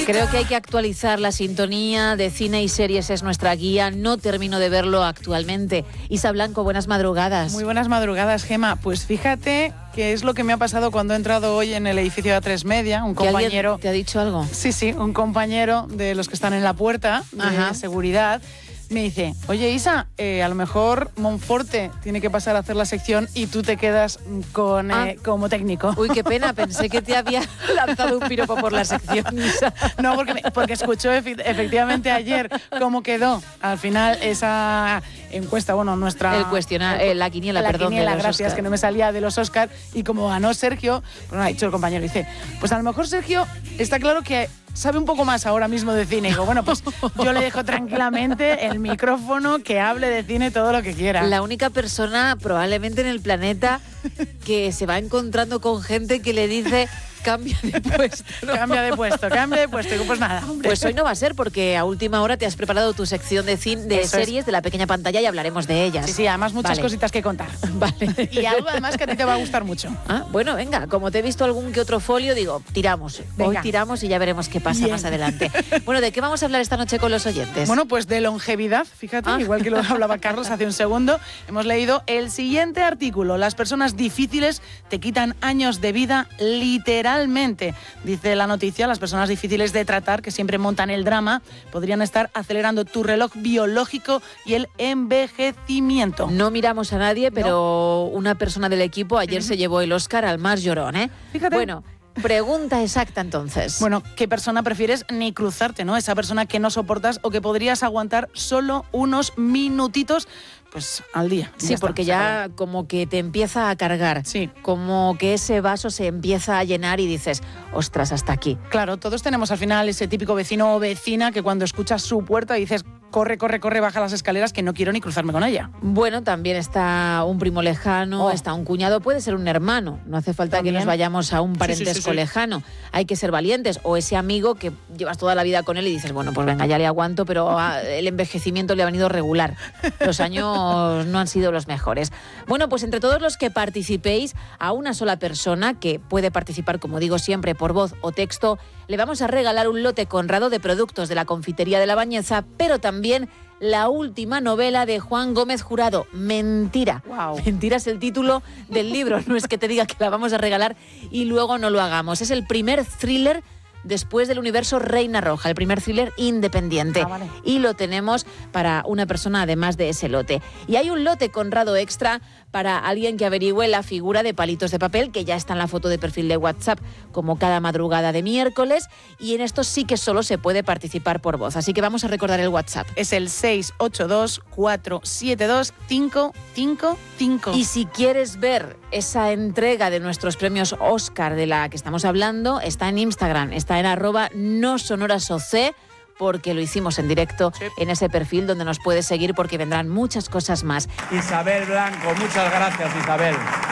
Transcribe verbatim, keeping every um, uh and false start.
Creo que hay que actualizar la sintonía de cine y series, es nuestra guía. No termino de verlo actualmente. Isa Blanco, buenas madrugadas. Muy buenas madrugadas, Gema. Pues fíjate que es lo que me ha pasado cuando he entrado hoy en el edificio de A tres Media. Un compañero... ¿Te ha dicho algo? Sí, sí, un compañero de los que están en la puerta de Ajá. seguridad me dice, oye Isa, eh, a lo mejor Monforte tiene que pasar a hacer la sección y tú te quedas con, ah. eh, como técnico. Uy, qué pena, pensé que te había lanzado un piropo por la sección, Isa. No, porque, porque escuchó efectivamente ayer cómo quedó al final esa encuesta, bueno, nuestra... El cuestionario, eh, la quiniela, la perdón, quiniela, de los gracias, Oscar. Que no me salía de los Oscar, y como ganó Sergio, pues ha dicho el compañero, dice, pues a lo mejor Sergio está claro que sabe un poco más ahora mismo de cine. Y digo, bueno, pues yo le dejo tranquilamente el micrófono, que hable de cine todo lo que quiera. La única persona probablemente en el planeta que se va encontrando con gente que le dice... Cambia de puesto. ¿no? Cambia de puesto, cambia de puesto. Pues nada, hombre. Pues hoy no va a ser, porque a última hora te has preparado tu sección de, cine, de series es. de la pequeña pantalla y hablaremos de ellas. Sí, sí, además muchas vale. cositas que contar. Vale. Y algo además que a ti te va a gustar mucho. Ah, bueno, venga, como te he visto algún que otro folio, digo, tiramos. Venga. Hoy tiramos y ya veremos qué pasa Bien. más adelante. Bueno, ¿de qué vamos a hablar esta noche con los oyentes? Bueno, pues de longevidad, fíjate, ah. igual que lo hablaba Carlos hace un segundo. Hemos leído el siguiente artículo. Las personas difíciles te quitan años de vida literalmente. Dice la noticia, las personas difíciles de tratar, que siempre montan el drama, podrían estar acelerando tu reloj biológico y el envejecimiento. No miramos a nadie, pero no. una persona del equipo ayer uh-huh. se llevó el Oscar al más llorón, ¿eh? Fíjate. Bueno, pregunta exacta entonces. Bueno, ¿qué persona prefieres ni cruzarte, no? Esa persona que no soportas o que podrías aguantar solo unos minutitos, pues al día. Sí, porque ya como que te empieza a cargar. Sí. Como que ese vaso se empieza a llenar y dices, ostras, hasta aquí. Claro, todos tenemos al final ese típico vecino o vecina que cuando escuchas su puerta dices, corre, corre, corre, baja las escaleras, que no quiero ni cruzarme con ella. Bueno, también está un primo lejano, oh. está un cuñado, puede ser un hermano. No hace falta ¿También? que nos vayamos a un parentesco sí, sí, sí, sí. lejano. Hay que ser valientes. O ese amigo que llevas toda la vida con él y dices, bueno, pues venga, ya le aguanto, pero el envejecimiento le ha venido regular. Los años no han sido los mejores. Bueno, pues entre todos los que participéis, a una sola persona que puede participar, como digo siempre, por voz o texto, le vamos a regalar un lote Conrado de productos de la Confitería de la Bañeza, pero también la última novela de Juan Gómez Jurado, Mentira. Wow. Mentira es el título del libro, no es que te diga que la vamos a regalar y luego no lo hagamos. Es el primer thriller después del universo Reina Roja, el primer thriller independiente. Ah, vale. Y lo tenemos para una persona además de ese lote. Y hay un lote Conrado extra para alguien que averigüe la figura de Palitos de Papel, que ya está en la foto de perfil de WhatsApp, como cada madrugada de miércoles, y en esto sí que solo se puede participar por voz. Así que vamos a recordar el WhatsApp. Es el seis ocho dos, cuatro siete dos, cinco cinco cinco. Y si quieres ver esa entrega de nuestros premios Oscar de la que estamos hablando, está en Instagram, está en arroba no sonorasoc, porque lo hicimos en directo sí. en ese perfil donde nos puedes seguir, porque vendrán muchas cosas más. Isabel Blanco, muchas gracias, Isabel.